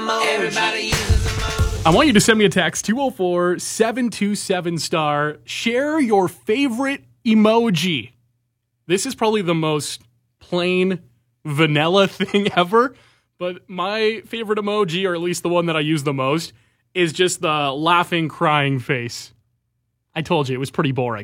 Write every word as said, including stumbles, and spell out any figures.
emoji. Everybody uses emoji. I want you to send me a text, two oh four, seven two seven, star. Share your favorite emoji. This is probably the most plain vanilla thing ever, but my favorite emoji, or at least the one that I use the most, is just the laughing, crying face. I told you, it was pretty boring.